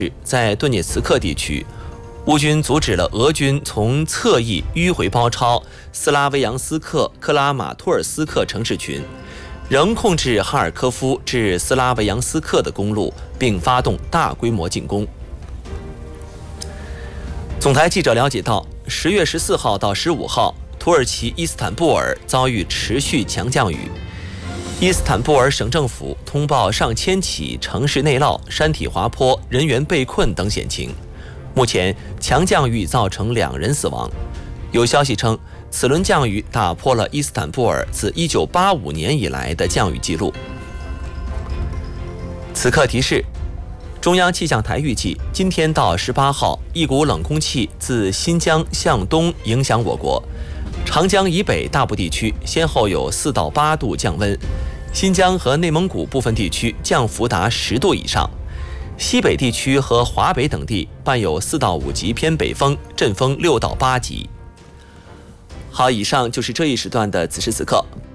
在顿涅茨克地区，乌军阻止了俄军从侧翼迂回包抄斯拉维扬斯克、克拉马托尔斯克城市群，仍控制哈尔科夫至斯拉维扬斯克的公路，并发动大规模进攻。总台记者了解到，10月14号到15号，土耳其伊斯坦布尔遭遇持续强降雨。伊斯坦布尔省政府通报上千起城市内涝、山体滑坡、人员被困等险情。目前，强降雨造成2人死亡。有消息称，此轮降雨打破了伊斯坦布尔自1985年以来的降雨记录。此刻提示：中央气象台预计，今天到18号，一股冷空气自新疆向东影响我国。长江以北大部地区先后有4到8度降温，新疆和内蒙古部分地区降幅达10度以上，西北地区和华北等地伴有4到5级偏北风，阵风6到8级。好，以上就是这一时段的此时此刻。